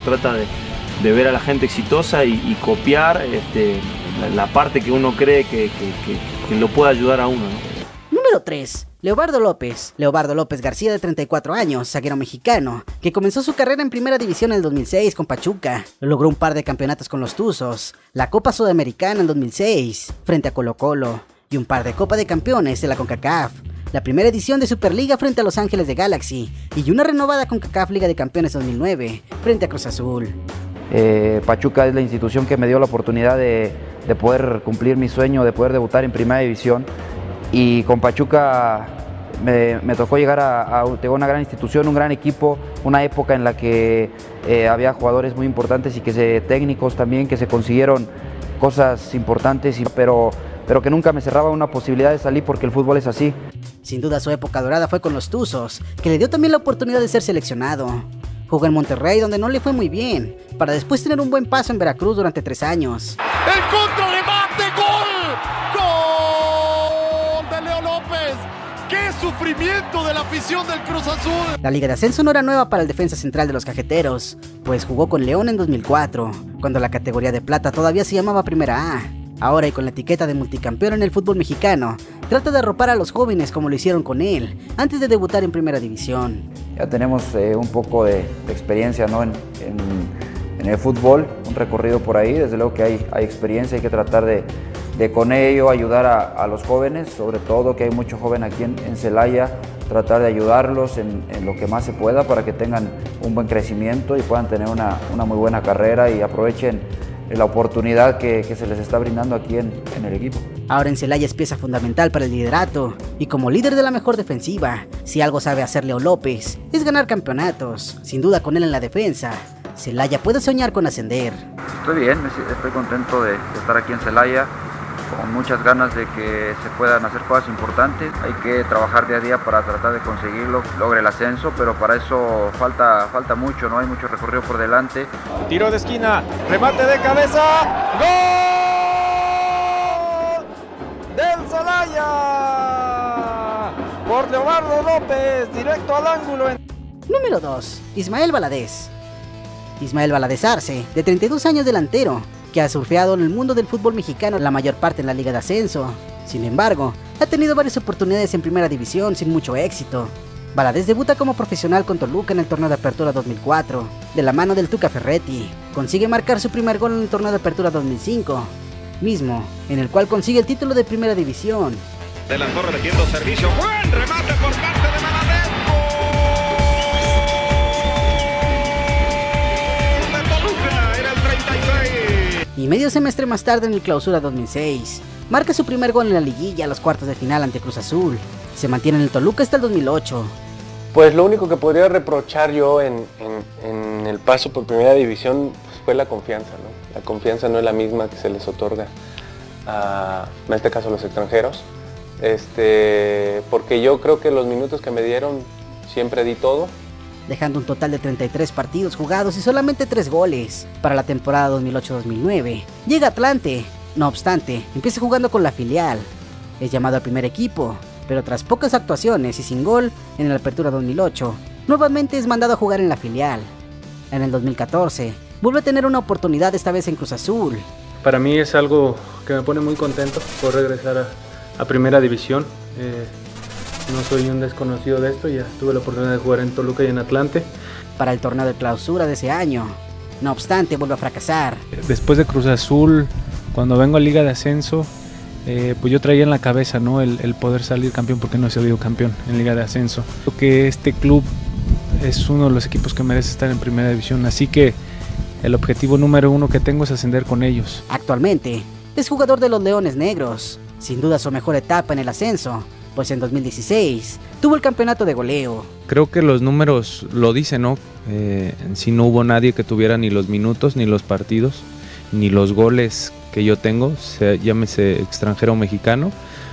trata de ver a la gente exitosa y copiar la parte que uno cree que lo puede ayudar a uno, ¿no? Número 3. Leobardo López. Leobardo López García, de 34 años, zaguero mexicano, que comenzó su carrera en Primera División en el 2006 con Pachuca. Logró un par de campeonatos con los Tuzos, la Copa Sudamericana en 2006 frente a Colo-Colo y un par de Copa de Campeones de la CONCACAF, la primera edición de Superliga frente a Los Ángeles de Galaxy y una renovada CONCACAF Liga de Campeones 2009 frente a Cruz Azul. Pachuca es la institución que me dio la oportunidad de poder cumplir mi sueño, de poder debutar en Primera División. Y con Pachuca me tocó llegar a una gran institución, un gran equipo, una época en la que había jugadores muy importantes y técnicos también que se consiguieron cosas importantes, pero que nunca me cerraba una posibilidad de salir porque el fútbol es así. Sin duda su época dorada fue con los Tuzos, que le dio también la oportunidad de ser seleccionado. Jugó en Monterrey, donde no le fue muy bien, para después tener un buen paso en Veracruz durante 3 años. ¡El contrarremate! ¡Gol! ¡Gol de Leo López! ¡Qué sufrimiento de la afición del Cruz Azul! La Liga de Ascenso no era nueva para el defensa central de los Cajeteros, pues jugó con León en 2004, cuando la categoría de plata todavía se llamaba Primera A. Ahora, y con la etiqueta de multicampeón en el fútbol mexicano, trata de arropar a los jóvenes como lo hicieron con él, antes de debutar en Primera División. Ya tenemos un poco de experiencia, ¿no? en el fútbol, un recorrido por ahí, desde luego que hay experiencia, hay que tratar de con ello ayudar a los jóvenes, sobre todo que hay mucho joven aquí en Celaya, tratar de ayudarlos en lo que más se pueda para que tengan un buen crecimiento y puedan tener una muy buena carrera y aprovechen la oportunidad que se les está brindando aquí en el equipo. Ahora en Celaya es pieza fundamental para el liderato, y como líder de la mejor defensiva, si algo sabe hacer Leo López, es ganar campeonatos. Sin duda con él en la defensa, Celaya puede soñar con ascender. Estoy bien, estoy contento de estar aquí en Celaya, con muchas ganas de que se puedan hacer cosas importantes. Hay que trabajar día a día para tratar de conseguirlo, logre el ascenso, pero para eso falta mucho, ¿no? Hay mucho recorrido por delante. Tiro de esquina, remate de cabeza, ¡gol! ¡Del Celaya! Por Leobardo López, directo al ángulo. Número 2. Ismael Valadez. Ismael Valadez Arce, de 32 años, delantero, que ha surfeado en el mundo del fútbol mexicano la mayor parte en la Liga de Ascenso. Sin embargo, ha tenido varias oportunidades en Primera División sin mucho éxito. Valadez debuta como profesional con Toluca en el torneo de Apertura 2004, de la mano del Tuca Ferretti. Consigue marcar su primer gol en el torneo de Apertura 2005, mismo en el cual consigue el título de Primera División. De la Torre metiendo servicio, buen remate por parte de Valadez. Y medio semestre más tarde, en el Clausura 2006, marca su primer gol en la liguilla a los cuartos de final ante Cruz Azul. Se mantiene en el Toluca hasta el 2008. Pues lo único que podría reprochar yo en el paso por Primera División fue la confianza, ¿no? La confianza no es la misma que se les otorga en este caso a los extranjeros. Porque yo creo que los minutos que me dieron siempre di todo. Dejando un total de 33 partidos jugados y solamente 3 goles para la temporada 2008-2009. Llega a Atlante, no obstante, empieza jugando con la filial. Es llamado al primer equipo, pero tras pocas actuaciones y sin gol en la Apertura 2008, nuevamente es mandado a jugar en la filial. En el 2014, vuelve a tener una oportunidad, esta vez en Cruz Azul. Para mí es algo que me pone muy contento por regresar a Primera División. No soy un desconocido de esto, ya tuve la oportunidad de jugar en Toluca y en Atlante. Para el torneo de clausura de ese año, no obstante, vuelve a fracasar. Después de Cruz Azul, cuando vengo a Liga de Ascenso, pues yo traía en la cabeza, ¿no? el poder salir campeón, porque no he salido campeón en Liga de Ascenso. Creo que este club es uno de los equipos que merece estar en Primera División, así que el objetivo número 1 que tengo es ascender con ellos. Actualmente es jugador de los Leones Negros, sin duda su mejor etapa en el ascenso, pues en 2016 tuvo el campeonato de goleo. Creo que los números lo dicen, ¿no? Si no hubo nadie que tuviera ni los minutos, ni los partidos, ni los goles que yo tengo, llámese extranjero o mexicano,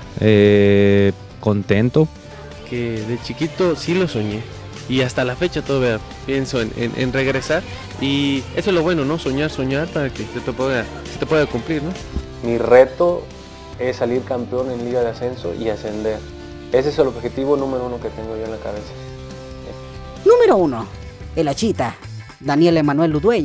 contento. Que de chiquito sí lo soñé y hasta la fecha todavía pienso en regresar, y eso es lo bueno, ¿no? Soñar para que se te pueda cumplir, ¿no? Mi reto es salir campeón en Liga de Ascenso y ascender. Ese es el objetivo número 1 que tengo yo en la cabeza. Número 1. El Achita, Daniel Emanuel Ludueña.